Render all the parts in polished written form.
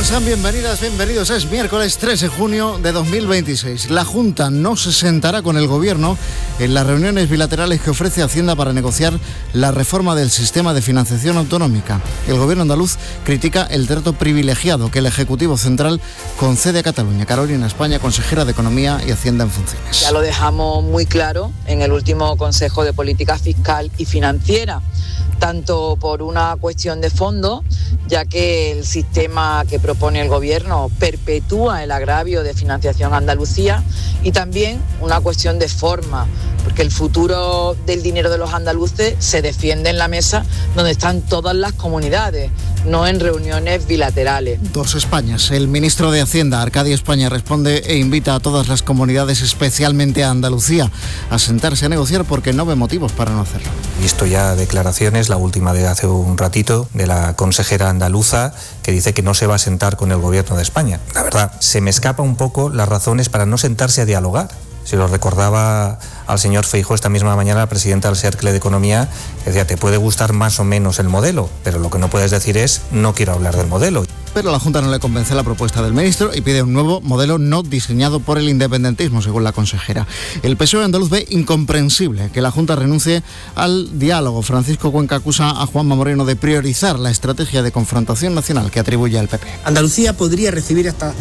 ¿Cómo están? Bienvenidas, bienvenidos. Es miércoles 3 de junio de 2026. La Junta no se sentará con el Gobierno en las reuniones bilaterales que ofrece Hacienda para negociar la reforma del sistema de financiación autonómica. El Gobierno andaluz critica el trato privilegiado que el Ejecutivo Central concede a Cataluña. Carolina España, consejera de Economía y Hacienda en funciones. Ya lo dejamos muy claro en el último Consejo de Política Fiscal y Financiera, tanto por una cuestión de fondo, ya que el sistema que propone el Gobierno perpetúa el agravio de financiación a Andalucía, y también una cuestión de forma, porque el futuro del dinero de los andaluces se defiende en la mesa donde están todas las comunidades, no en reuniones bilaterales. Dos Españas. El ministro de Hacienda, Arcadio España, responde e invita a todas las comunidades, especialmente a Andalucía, a sentarse a negociar porque no ve motivos para no hacerlo. Visto ya declaraciones, la última de hace un ratito, de la consejera andaluza, que dice que no se va a sentar con el Gobierno de España. La verdad, se me escapa un poco las razones para no sentarse a dialogar. Se lo recordaba al señor Feijóo esta misma mañana, la presidenta del Cercle de Economía, que decía, te puede gustar más o menos el modelo, pero lo que no puedes decir es, no quiero hablar del modelo. Pero a la Junta no le convence la propuesta del ministro y pide un nuevo modelo no diseñado por el independentismo, según la consejera. El PSOE andaluz ve incomprensible que la Junta renuncie al diálogo. Francisco Cuenca acusa a Juanma Moreno de priorizar la estrategia de confrontación nacional que atribuye al PP. Andalucía podría recibir hasta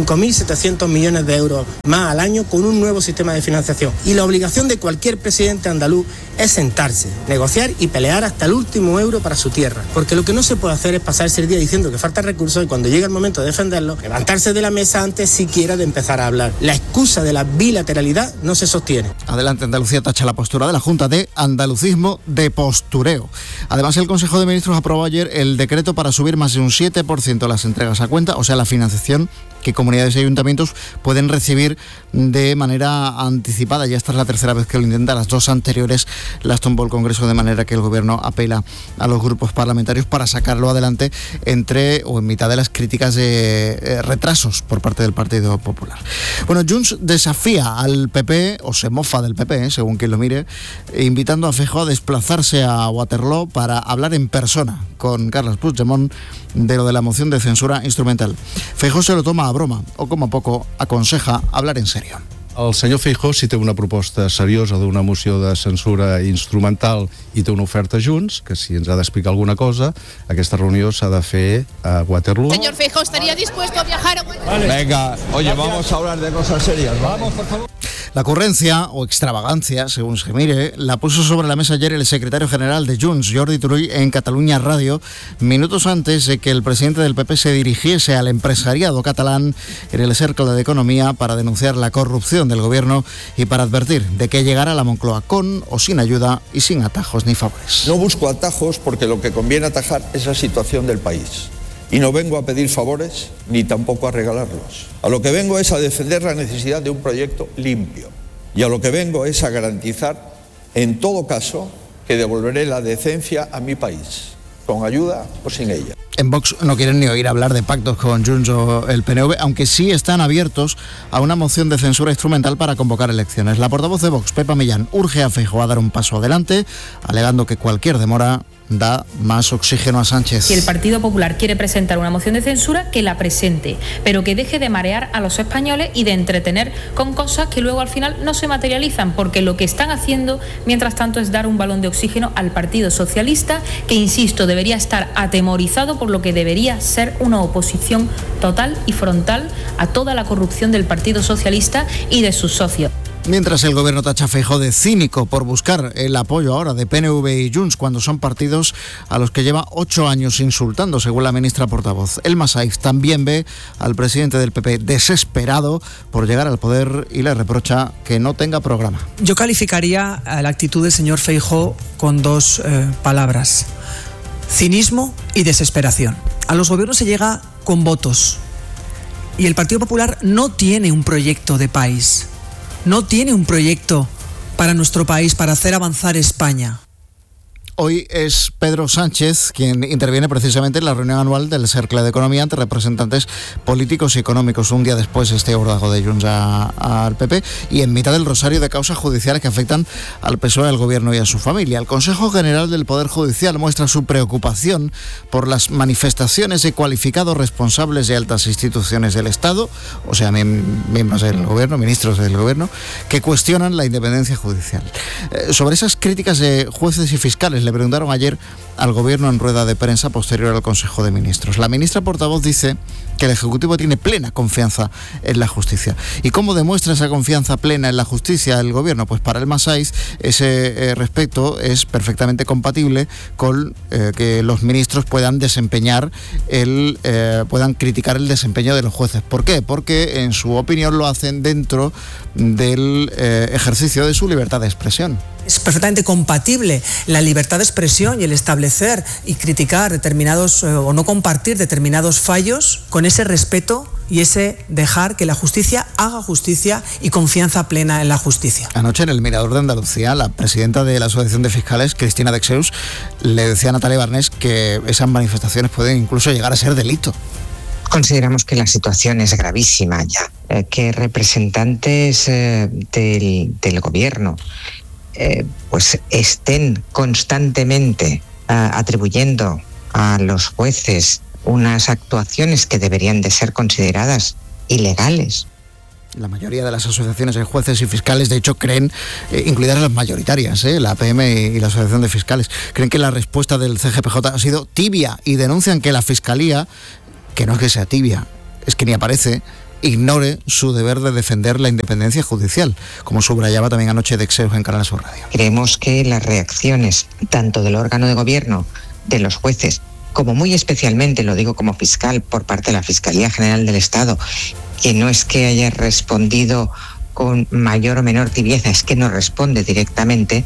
5.700 millones de euros más al año con un nuevo sistema de financiación. Y la obligación de cualquier presidente andaluz es sentarse, negociar y pelear hasta el último euro para su tierra. Porque lo que no se puede hacer es pasarse el día diciendo que falta recursos y cuando llega el momento de defenderlo, levantarse de la mesa antes siquiera de empezar a hablar. La excusa de la bilateralidad no se sostiene. Adelante, Andalucía tacha la postura de la Junta de andalucismo de postureo. Además, el Consejo de Ministros aprobó ayer el decreto para subir más de un 7% las entregas a cuenta, o sea, la financiación que comunidades y ayuntamientos pueden recibir de manera anticipada. Ya esta es la tercera vez que lo intenta. Las dos anteriores las tumbó el Congreso, de manera que el Gobierno apela a los grupos parlamentarios para sacarlo adelante en mitad de las críticas de retrasos por parte del Partido Popular. Bueno, Junts desafía al PP, o se mofa del PP, según quien lo mire, invitando a Feijóo a desplazarse a Waterloo para hablar en persona con Carles Puigdemont de lo de la moción de censura instrumental. Feijóo se lo toma a broma, o como poco aconseja hablar en serio. El senyor Feijóo, si té una proposta seriosa d'una moció de censura instrumental i té una oferta Junts, que si ens ha d'explicar alguna cosa, aquesta reunió s'ha de fer a Waterloo. Señor Feijóo, ¿estaría dispuesto a viajar a Waterloo? Vale. Venga, oye, vamos a hablar de cosas serias, ¿vale? Vamos, por favor. La ocurrencia, o extravagancia, según se mire, la puso sobre la mesa ayer el secretario general de Junts, Jordi Turull, en Catalunya Radio, minutos antes de que el presidente del PP se dirigiese al empresariado catalán en el Cercle de Economía para denunciar la corrupción del Gobierno y para advertir de que llegará a la Moncloa con o sin ayuda y sin atajos ni favores. No busco atajos porque lo que conviene atajar es la situación del país. Y no vengo a pedir favores ni tampoco a regalarlos. A lo que vengo es a defender la necesidad de un proyecto limpio. Y a lo que vengo es a garantizar, en todo caso, que devolveré la decencia a mi país, con ayuda o sin ella. En Vox no quieren ni oír hablar de pactos con Junts o el PNV, aunque sí están abiertos a una moción de censura instrumental para convocar elecciones. La portavoz de Vox, Pepa Millán, urge a Feijóo a dar un paso adelante, alegando que cualquier demora da más oxígeno a Sánchez. Si el Partido Popular quiere presentar una moción de censura, que la presente, pero que deje de marear a los españoles y de entretener con cosas que luego al final no se materializan, porque lo que están haciendo mientras tanto es dar un balón de oxígeno al Partido Socialista, que, insisto, debería estar atemorizado por lo que debería ser una oposición total y frontal a toda la corrupción del Partido Socialista y de sus socios. Mientras el Gobierno tacha a Feijóo de cínico por buscar el apoyo ahora de PNV y Junts cuando son partidos a los que lleva 8 años insultando, según la ministra portavoz. Elma Saiz también ve al presidente del PP desesperado por llegar al poder y le reprocha que no tenga programa. Yo calificaría la actitud del señor Feijóo con dos palabras: cinismo y desesperación. A los gobiernos se llega con votos y el Partido Popular no tiene un proyecto de país. No tiene un proyecto para nuestro país, para hacer avanzar España. Hoy es Pedro Sánchez quien interviene precisamente en la reunión anual del Cercle de Economía ante representantes políticos y económicos, un día después este órdago de Junts al PP, y en mitad del rosario de causas judiciales que afectan al PSOE, al Gobierno y a su familia. El Consejo General del Poder Judicial muestra su preocupación por las manifestaciones de cualificados responsables de altas instituciones del Estado, o sea, miembros del Gobierno, ministros del Gobierno, que cuestionan la independencia judicial. Sobre esas críticas de jueces y fiscales le preguntaron ayer al Gobierno en rueda de prensa posterior al Consejo de Ministros. La ministra portavoz dice que el Ejecutivo tiene plena confianza en la justicia. ¿Y cómo demuestra esa confianza plena en la justicia el Gobierno? Pues para Elma Saiz ese respecto es perfectamente compatible con que los ministros puedan puedan criticar el desempeño de los jueces. ¿Por qué? Porque en su opinión lo hacen dentro del ejercicio de su libertad de expresión. Es perfectamente compatible la libertad de expresión y el establecer y criticar determinados o no compartir determinados fallos con ese respeto y ese dejar que la justicia haga justicia y confianza plena en la justicia. Anoche en el Mirador de Andalucía, la presidenta de la Asociación de Fiscales, Cristina Dexeus, le decía a Natalia Barnés que esas manifestaciones pueden incluso llegar a ser delito. Consideramos que la situación es gravísima ya, que representantes del Gobierno pues estén constantemente atribuyendo a los jueces unas actuaciones que deberían de ser consideradas ilegales. La mayoría de las asociaciones de jueces y fiscales, de hecho, creen, incluidas las mayoritarias, la APM y la Asociación de Fiscales, creen que la respuesta del CGPJ ha sido tibia y denuncian que la Fiscalía, que no es que sea tibia, es que ni aparece, ignore su deber de defender la independencia judicial, como subrayaba también anoche Dexeus en Canal Sur Radio. Creemos que las reacciones, tanto del órgano de gobierno, de los jueces, como muy especialmente, lo digo como fiscal, por parte de la Fiscalía General del Estado, que no es que haya respondido con mayor o menor tibieza, es que no responde directamente,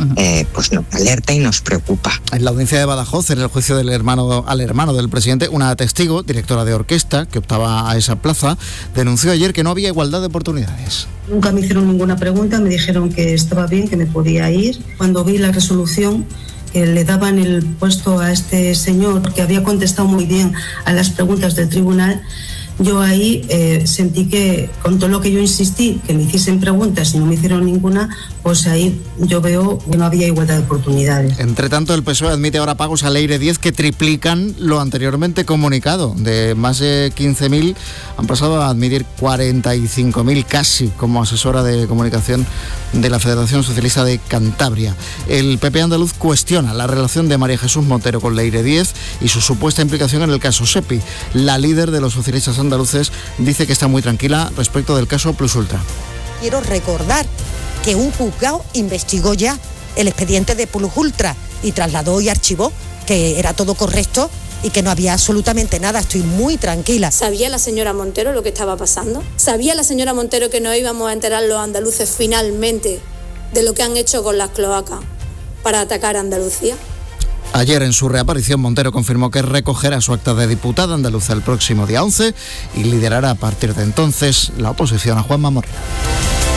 pues nos alerta y nos preocupa. En la audiencia de Badajoz, en el juicio al hermano del presidente, una testigo, directora de orquesta, que optaba a esa plaza, denunció ayer que no había igualdad de oportunidades. Nunca me hicieron ninguna pregunta, me dijeron que estaba bien, que me podía ir. Cuando vi la resolución que le daban el puesto a este señor, que había contestado muy bien a las preguntas del tribunal, yo ahí sentí que, con todo lo que yo insistí, que me hiciesen preguntas y no me hicieron ninguna, pues ahí yo veo que no había igualdad de oportunidades. Entre tanto, el PSOE admite ahora pagos al Leire 10 que triplican lo anteriormente comunicado. De más de 15.000 han pasado a admitir 45.000 casi, como asesora de comunicación de la Federación Socialista de Cantabria. El PP andaluz cuestiona la relación de María Jesús Montero con Leire 10 y su supuesta implicación en el caso SEPI. La líder de los socialistas andaluces dice que está muy tranquila respecto del caso Plus Ultra. Quiero recordar que un juzgado investigó ya el expediente de Plus Ultra y trasladó y archivó que era todo correcto y que no había absolutamente nada. Estoy muy tranquila. ¿Sabía la señora Montero lo que estaba pasando? ¿Sabía la señora Montero que nos íbamos a enterar los andaluces finalmente de lo que han hecho con las cloacas para atacar a Andalucía? Ayer, en su reaparición, Montero confirmó que recogerá su acta de diputada andaluza el próximo día 11 y liderará a partir de entonces la oposición a Juanma Moreno.